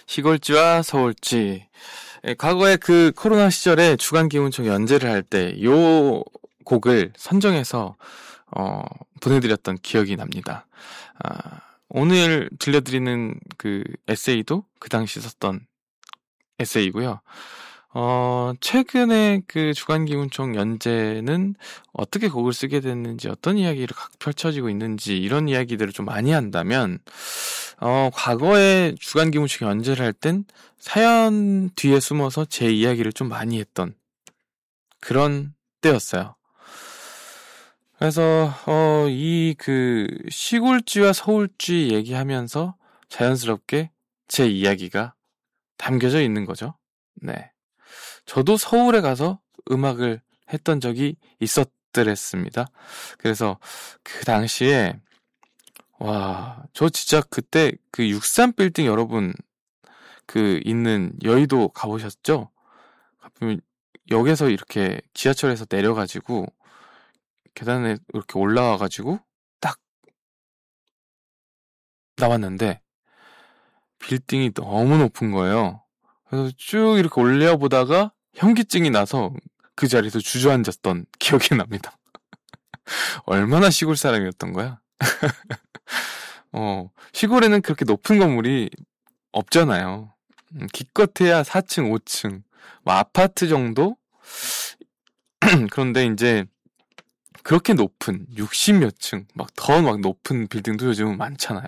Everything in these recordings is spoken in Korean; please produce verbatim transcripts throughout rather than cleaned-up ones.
시골쥐와 서울쥐. 예, 과거에 그 코로나 시절에 주간기훈총 연재를 할 때 요 곡을 선정해서 어, 보내드렸던 기억이 납니다. 아, 오늘 들려드리는 그 에세이도 그 당시 썼던 에세이고요. 어, 최근에 그 주간기훈총 연재는 어떻게 곡을 쓰게 됐는지, 어떤 이야기를 각 펼쳐지고 있는지, 이런 이야기들을 좀 많이 한다면, 어, 과거에 주간기훈총 연재를 할 땐 사연 뒤에 숨어서 제 이야기를 좀 많이 했던 그런 때였어요. 그래서, 어, 이 그 시골쥐와 서울쥐 얘기하면서 자연스럽게 제 이야기가 담겨져 있는 거죠. 네. 저도 서울에 가서 음악을 했던 적이 있었더랬습니다. 그래서 그 당시에 와, 저 진짜 그때 그 육십삼 빌딩 여러분 그 있는 여의도 가보셨죠? 가보면 역에서 이렇게 지하철에서 내려가지고 계단에 이렇게 올라와가지고 딱 나왔는데 빌딩이 너무 높은 거예요. 그래서 쭉 이렇게 올려보다가 현기증이 나서 그 자리에서 주저앉았던 기억이 납니다. 얼마나 시골 사람이었던 거야? 어, 시골에는 그렇게 높은 건물이 없잖아요. 기껏해야 사 층, 오 층, 뭐 아파트 정도? 그런데 이제 그렇게 높은 육십 몇 층, 막 더 막 높은 빌딩도 요즘은 많잖아요.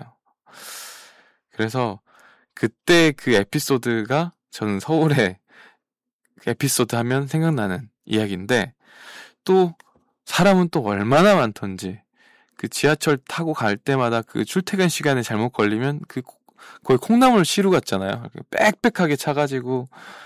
그래서 그때 그 에피소드가 저는 서울의 에피소드 하면 생각나는 이야기인데, 또 사람은 또 얼마나 많던지, 그 지하철 타고 갈 때마다 그 출퇴근 시간에 잘못 걸리면 그 거의 콩나물 시루 같잖아요. 빽빽하게 차가지고,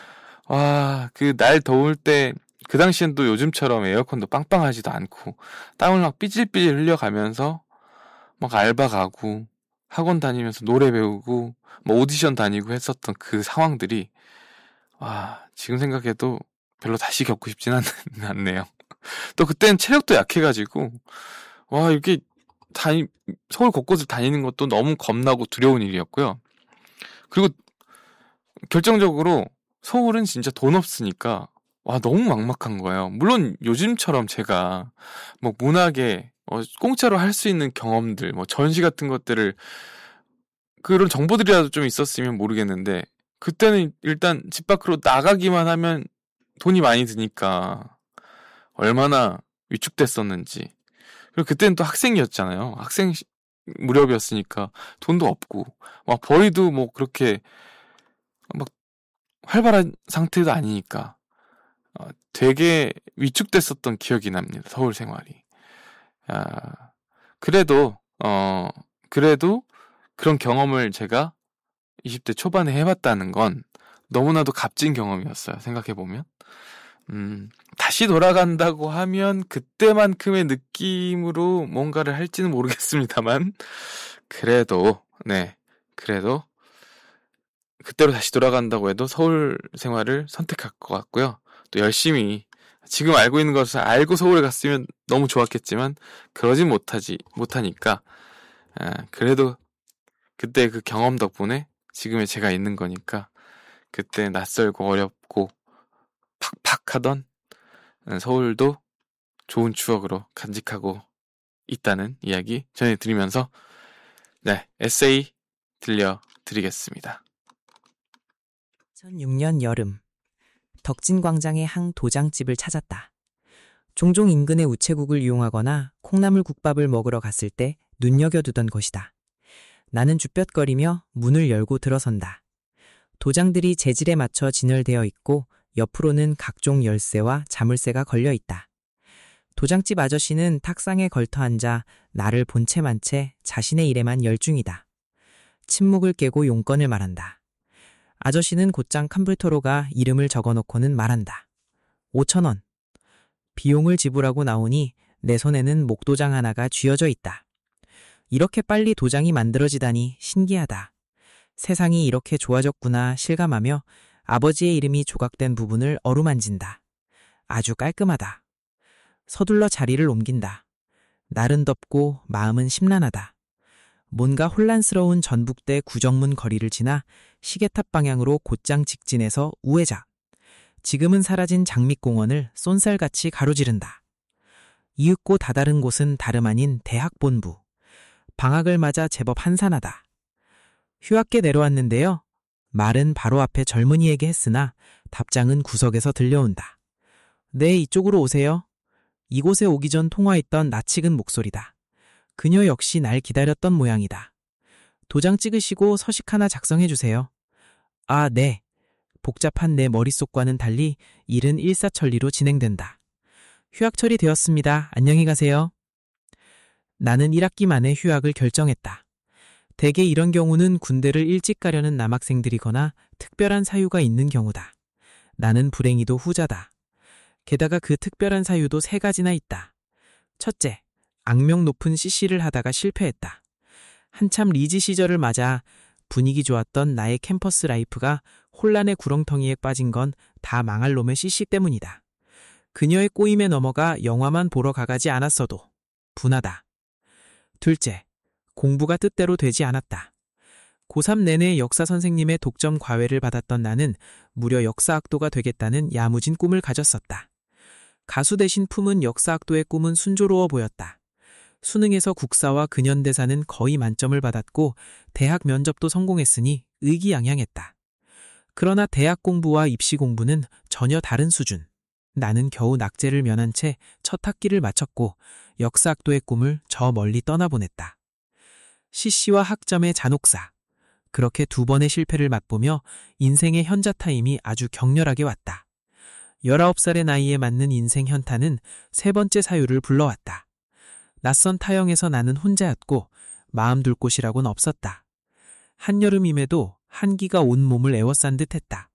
와, 그 날 더울 때, 그 당시엔 또 요즘처럼 에어컨도 빵빵하지도 않고 땀을 막 삐질삐질 흘려가면서 막 알바 가고 학원 다니면서 노래 배우고 뭐 오디션 다니고 했었던 그 상황들이, 와, 지금 생각해도 별로 다시 겪고 싶진 않, 않네요. 또 그때는 체력도 약해가지고, 와, 이렇게 다니, 서울 곳곳을 다니는 것도 너무 겁나고 두려운 일이었고요. 그리고 결정적으로 서울은 진짜 돈 없으니까, 와, 너무 막막한 거예요. 물론 요즘처럼 제가 뭐 문학에 어, 공짜로 할 수 있는 경험들, 뭐 전시 같은 것들을, 그런 정보들이라도 좀 있었으면 모르겠는데, 그때는 일단 집 밖으로 나가기만 하면 돈이 많이 드니까 얼마나 위축됐었는지. 그리고 그때는 또 학생이었잖아요. 학생 시- 무렵이었으니까 돈도 없고, 막 벌이도 뭐 그렇게 막 활발한 상태도 아니니까 어, 되게 위축됐었던 기억이 납니다. 서울 생활이. 아, 그래도 어 그래도 그런 경험을 제가 이십 대 초반에 해봤다는 건 너무나도 값진 경험이었어요. 생각해보면. 음, 다시 돌아간다고 하면 그때만큼의 느낌으로 뭔가를 할지는 모르겠습니다만, 그래도, 네, 그래도, 그때로 다시 돌아간다고 해도 서울 생활을 선택할 것 같고요. 또 열심히, 지금 알고 있는 것을 알고 서울에 갔으면 너무 좋았겠지만, 그러진 못하지, 못하니까, 아, 그래도 그때 그 경험 덕분에 지금의 제가 있는 거니까, 그때 낯설고 어렵고 팍팍하던 서울도 좋은 추억으로 간직하고 있다는 이야기 전해드리면서, 네, 에세이 들려드리겠습니다. 이천육 년 여름, 덕진광장의 한 도장집을 찾았다. 종종 인근의 우체국을 이용하거나 콩나물 국밥을 먹으러 갔을 때 눈여겨두던 곳이다. 나는 쭈뼛거리며 문을 열고 들어선다. 도장들이 재질에 맞춰 진열되어 있고 옆으로는 각종 열쇠와 자물쇠가 걸려 있다. 도장집 아저씨는 탁상에 걸터 앉아 나를 본 채 만 채 자신의 일에만 열중이다. 침묵을 깨고 용건을 말한다. 아저씨는 곧장 컴퓨터로 가 이름을 적어놓고는 말한다. 오천 원. 비용을 지불하고 나오니 내 손에는 목도장 하나가 쥐어져 있다. 이렇게 빨리 도장이 만들어지다니 신기하다. 세상이 이렇게 좋아졌구나 실감하며 아버지의 이름이 조각된 부분을 어루만진다. 아주 깔끔하다. 서둘러 자리를 옮긴다. 날은 덥고 마음은 심란하다. 뭔가 혼란스러운 전북대 구정문 거리를 지나 시계탑 방향으로 곧장 직진해서 우회작. 지금은 사라진 장미공원을 쏜살같이 가로지른다. 이윽고 다다른 곳은 다름 아닌 대학 본부. 방학을 맞아 제법 한산하다. 휴학계 내려왔는데요. 말은 바로 앞에 젊은이에게 했으나 답장은 구석에서 들려온다. 네, 이쪽으로 오세요. 이곳에 오기 전 통화했던 낯익은 목소리다. 그녀 역시 날 기다렸던 모양이다. 도장 찍으시고 서식 하나 작성해 주세요. 아, 네. 복잡한 내 머릿속과는 달리 일은 일사천리로 진행된다. 휴학 처리되었습니다. 안녕히 가세요. 나는 일 학기 만에 휴학을 결정했다. 대개 이런 경우는 군대를 일찍 가려는 남학생들이거나 특별한 사유가 있는 경우다. 나는 불행히도 후자다. 게다가 그 특별한 사유도 세 가지나 있다. 첫째, 악명 높은 씨씨를 하다가 실패했다. 한참 리즈 시절을 맞아 분위기 좋았던 나의 캠퍼스 라이프가 혼란의 구렁텅이에 빠진 건 다 망할 놈의 씨씨 때문이다. 그녀의 꼬임에 넘어가 영화만 보러 가가지 않았어도 분하다. 둘째, 공부가 뜻대로 되지 않았다. 고삼 내내 역사 선생님의 독점 과외를 받았던 나는 무려 역사학도가 되겠다는 야무진 꿈을 가졌었다. 가수 대신 품은 역사학도의 꿈은 순조로워 보였다. 수능에서 국사와 근현대사는 거의 만점을 받았고 대학 면접도 성공했으니 의기양양했다. 그러나 대학 공부와 입시 공부는 전혀 다른 수준. 나는 겨우 낙제를 면한 채 첫 학기를 마쳤고 역사학도의 꿈을 저 멀리 떠나보냈다. 씨씨와 학점의 잔혹사. 그렇게 두 번의 실패를 맛보며 인생의 현자 타임이 아주 격렬하게 왔다. 열아홉 살의 나이에 맞는 인생 현타는 세 번째 사유를 불러왔다. 낯선 타영에서 나는 혼자였고 마음 둘 곳이라곤 없었다. 한여름임에도 한기가 온몸을 에워싼 듯했다.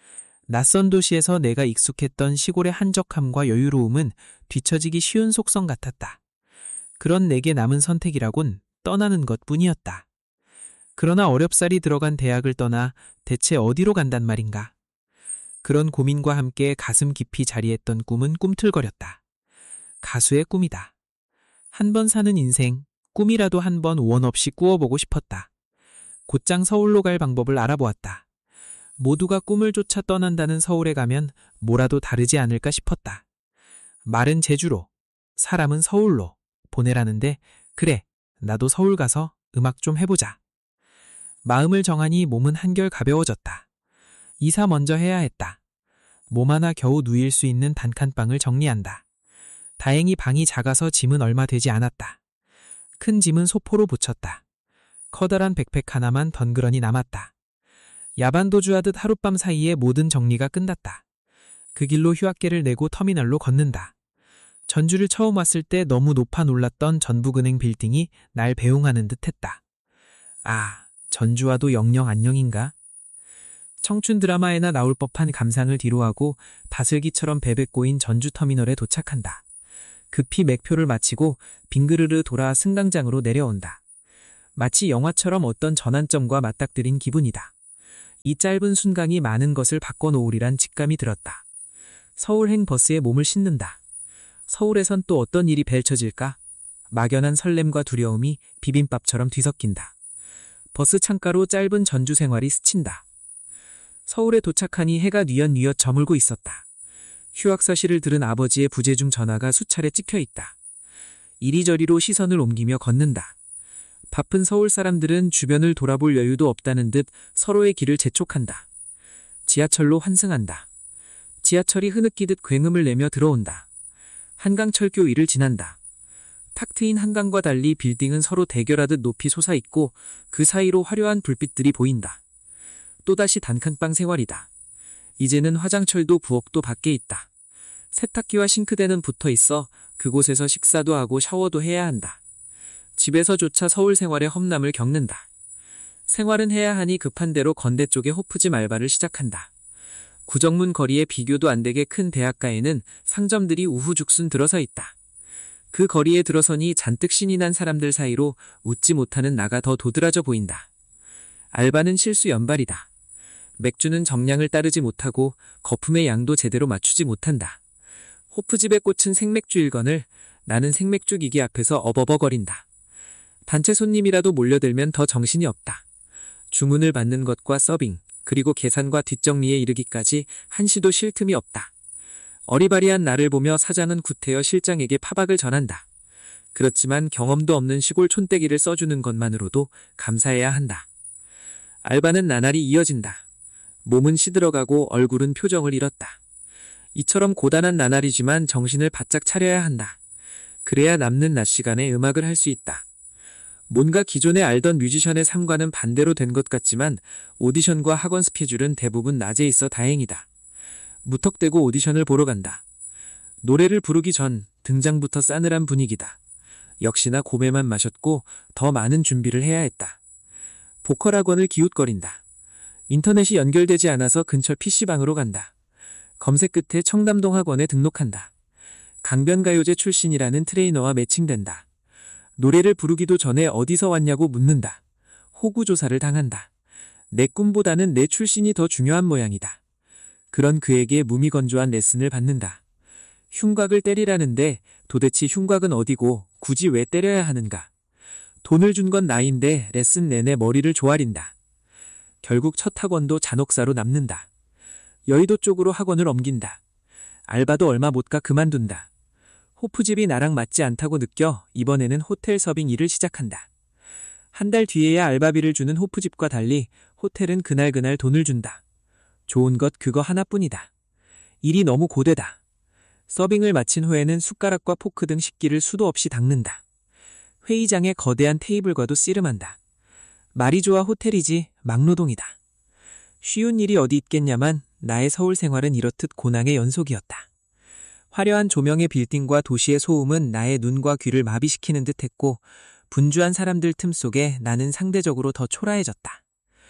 낯선 도시에서 내가 익숙했던 시골의 한적함과 여유로움은 뒤처지기 쉬운 속성 같았다. 그런 내게 남은 선택이라곤 떠나는 것뿐이었다. 그러나 어렵사리 들어간 대학을 떠나 대체 어디로 간단 말인가? 그런 고민과 함께 가슴 깊이 자리했던 꿈은 꿈틀거렸다. 가수의 꿈이다. 한 번 사는 인생, 꿈이라도 한 번 원 없이 꾸어보고 싶었다. 곧장 서울로 갈 방법을 알아보았다. 모두가 꿈을 쫓아 떠난다는 서울에 가면 뭐라도 다르지 않을까 싶었다. 말은 제주로, 사람은 서울로 보내라는데 그래, 나도 서울 가서 음악 좀 해보자. 마음을 정하니 몸은 한결 가벼워졌다. 이사 먼저 해야 했다. 몸 하나 겨우 누일 수 있는 단칸방을 정리한다. 다행히 방이 작아서 짐은 얼마 되지 않았다. 큰 짐은 소포로 붙였다. 커다란 백팩 하나만 덩그러니 남았다. 야반도주하듯 하룻밤 사이에 모든 정리가 끝났다. 그 길로 휴학계를 내고 터미널로 걷는다. 전주를 처음 왔을 때 너무 높아 놀랐던 전북은행 빌딩이 날 배웅하는 듯했다. 아, 전주와도 영영 안녕인가? 청춘 드라마에나 나올 법한 감상을 뒤로하고 다슬기처럼 베베 꼬인 전주터미널에 도착한다. 급히 맥표를 마치고 빙그르르 돌아 승강장으로 내려온다. 마치 영화처럼 어떤 전환점과 맞닥뜨린 기분이다. 이 짧은 순간이 많은 것을 바꿔놓으리란 직감이 들었다. 서울행 버스에 몸을 싣는다. 서울에선 또 어떤 일이 펼쳐질까? 막연한 설렘과 두려움이 비빔밥처럼 뒤섞인다. 버스 창가로 짧은 전주 생활이 스친다. 서울에 도착하니 해가 뉘엿뉘엿 저물고 있었다. 휴학 사실을 들은 아버지의 부재중 전화가 수차례 찍혀있다. 이리저리로 시선을 옮기며 걷는다. 바쁜 서울 사람들은 주변을 돌아볼 여유도 없다는 듯 서로의 길을 재촉한다. 지하철로 환승한다. 지하철이 흐느끼듯 굉음을 내며 들어온다. 한강철교 위를 지난다. 탁 트인 한강과 달리 빌딩은 서로 대결하듯 높이 솟아있고 그 사이로 화려한 불빛들이 보인다. 또다시 단칸방 생활이다. 이제는 화장철도 부엌도 밖에 있다. 세탁기와 싱크대는 붙어있어 그곳에서 식사도 하고 샤워도 해야 한다. 집에서조차 서울 생활의 험남을 겪는다. 생활은 해야 하니 급한 대로 건대 쪽의 호프집 알바를 시작한다. 구정문 거리에 비교도 안 되게 큰 대학가에는 상점들이 우후죽순 들어서 있다. 그 거리에 들어서니 잔뜩 신이 난 사람들 사이로 웃지 못하는 나가 더 도드라져 보인다. 알바는 실수 연발이다. 맥주는 정량을 따르지 못하고 거품의 양도 제대로 맞추지 못한다. 호프집에 꽂힌 생맥주 일건을 나는 생맥주 기계 앞에서 어버버거린다. 단체 손님이라도 몰려들면 더 정신이 없다. 주문을 받는 것과 서빙, 그리고 계산과 뒷정리에 이르기까지 한시도 쉴 틈이 없다. 어리바리한 나를 보며 사장은 구태여 실장에게 파박을 전한다. 그렇지만 경험도 없는 시골 촌떼기를 써주는 것만으로도 감사해야 한다. 알바는 나날이 이어진다. 몸은 시들어가고 얼굴은 표정을 잃었다. 이처럼 고단한 나날이지만 정신을 바짝 차려야 한다. 그래야 남는 낮 시간에 음악을 할 수 있다. 뭔가 기존에 알던 뮤지션의 삶과는 반대로 된 것 같지만 오디션과 학원 스케줄은 대부분 낮에 있어 다행이다. 무턱대고 오디션을 보러 간다. 노래를 부르기 전 등장부터 싸늘한 분위기다. 역시나 고배만 마셨고 더 많은 준비를 해야 했다. 보컬 학원을 기웃거린다. 인터넷이 연결되지 않아서 근처 피시방으로 간다. 검색 끝에 청담동 학원에 등록한다. 강변가요제 출신이라는 트레이너와 매칭된다. 노래를 부르기도 전에 어디서 왔냐고 묻는다. 호구조사를 당한다. 내 꿈보다는 내 출신이 더 중요한 모양이다. 그런 그에게 무미건조한 레슨을 받는다. 흉곽을 때리라는데 도대체 흉곽은 어디고 굳이 왜 때려야 하는가? 돈을 준 건 나인데 레슨 내내 머리를 조아린다. 결국 첫 학원도 잔혹사로 남는다. 여의도 쪽으로 학원을 옮긴다. 알바도 얼마 못 가 그만둔다. 호프집이 나랑 맞지 않다고 느껴 이번에는 호텔 서빙 일을 시작한다. 한 달 뒤에야 알바비를 주는 호프집과 달리 호텔은 그날그날 돈을 준다. 좋은 것 그거 하나뿐이다. 일이 너무 고되다. 서빙을 마친 후에는 숟가락과 포크 등 식기를 수도 없이 닦는다. 회의장의 거대한 테이블과도 씨름한다. 말이 좋아 호텔이지 막노동이다. 쉬운 일이 어디 있겠냐만 나의 서울 생활은 이렇듯 고난의 연속이었다. 화려한 조명의 빌딩과 도시의 소음은 나의 눈과 귀를 마비시키는 듯했고 분주한 사람들 틈 속에 나는 상대적으로 더 초라해졌다.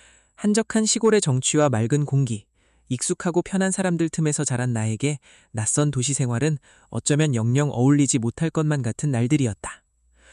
한적한 시골의 정취와 맑은 공기, 익숙하고 편한 사람들 틈에서 자란 나에게 낯선 도시 생활은 어쩌면 영영 어울리지 못할 것만 같은 날들이었다.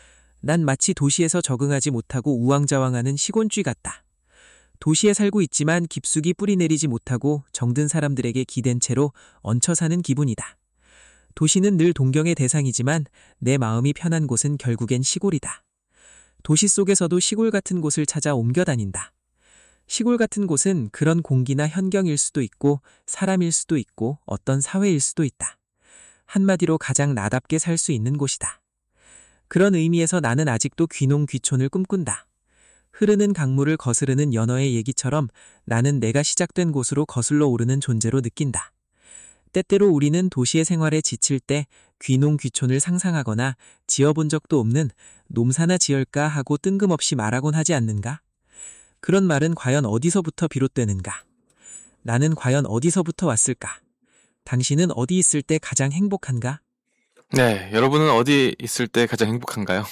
난 마치 도시에서 적응하지 못하고 우왕좌왕하는 시곤쥐 같다. 도시에 살고 있지만 깊숙이 뿌리내리지 못하고 정든 사람들에게 기댄 채로 얹혀 사는 기분이다. 도시는 늘 동경의 대상이지만 내 마음이 편한 곳은 결국엔 시골이다. 도시 속에서도 시골 같은 곳을 찾아 옮겨 다닌다. 시골 같은 곳은 그런 공기나 환경일 수도 있고 사람일 수도 있고 어떤 사회일 수도 있다. 한마디로 가장 나답게 살 수 있는 곳이다. 그런 의미에서 나는 아직도 귀농 귀촌을 꿈꾼다. 흐르는 강물을 거스르는 연어의 얘기처럼 나는 내가 시작된 곳으로 거슬러 오르는 존재로 느낀다. 때때로 우리는 도시의 생활에 지칠 때 귀농 귀촌을 상상하거나 지어본 적도 없는 농사나 지을까 하고 뜬금없이 말하곤 하지 않는가? 그런 말은 과연 어디서부터 비롯되는가? 나는 과연 어디서부터 왔을까? 당신은 어디 있을 때 가장 행복한가? 네, 여러분은 어디 있을 때 가장 행복한가요?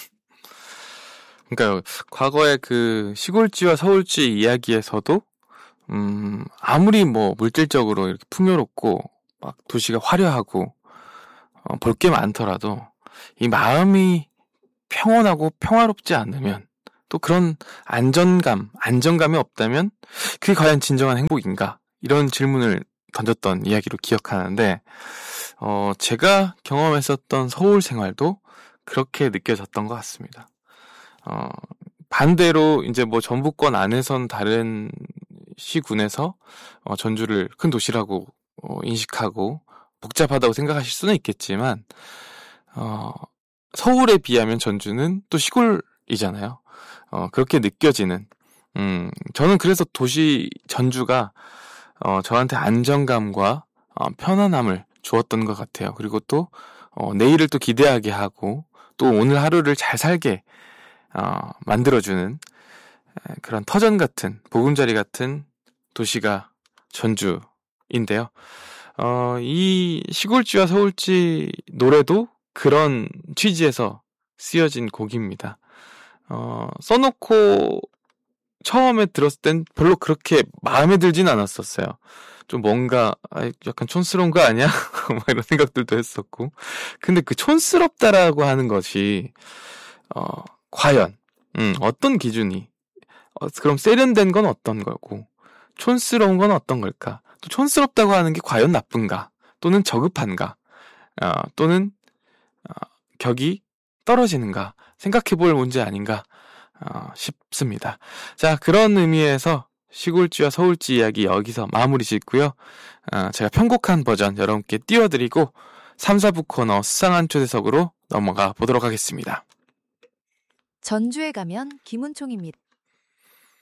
그러니까 과거의 그 시골쥐와 서울쥐 이야기에서도 음, 아무리 뭐 물질적으로 이렇게 풍요롭고 막 도시가 화려하고 어, 볼 게 많더라도 이 마음이 평온하고 평화롭지 않으면 또 그런 안전감, 안정감이 없다면 그게 과연 진정한 행복인가? 이런 질문을 던졌던 이야기로 기억하는데 어, 제가 경험했었던 서울 생활도 그렇게 느껴졌던 것 같습니다. 어, 반대로 이제 뭐 전북권 안에선 다른 시군에서 어, 전주를 큰 도시라고 어, 인식하고 복잡하다고 생각하실 수는 있겠지만 어, 서울에 비하면 전주는 또 시골이잖아요. 어, 그렇게 느껴지는 음, 저는 그래서 도시 전주가 어, 저한테 안정감과 어, 편안함을 주었던 것 같아요. 그리고 또 어, 내일을 또 기대하게 하고 또 오늘 하루를 잘 살게 어, 만들어주는 그런 터전 같은 보금자리 같은 도시가 전주인데요. 어, 이 시골쥐와 서울쥐 노래도 그런 취지에서 쓰여진 곡입니다. 어, 써놓고 처음에 들었을 땐 별로 그렇게 마음에 들진 않았었어요. 좀 뭔가 아, 약간 촌스러운 거 아니야? 막 이런 생각들도 했었고. 근데 그 촌스럽다라고 하는 것이 어, 과연 음, 어떤 기준이 어, 그럼 세련된 건 어떤 거고 촌스러운 건 어떤 걸까? 또 촌스럽다고 하는 게 과연 나쁜가? 또는 저급한가? 어, 또는 어, 격이 떨어지는가? 생각해볼 문제 아닌가? 어, 싶습니다. 자, 그런 의미에서 시골쥐와 서울쥐 이야기 여기서 마무리 짓고요. 어, 제가 편곡한 버전 여러분께 띄워드리고 삼, 사 부 코너 수상한 초대석으로 넘어가 보도록 하겠습니다. 전주에 가면 김은총입니다.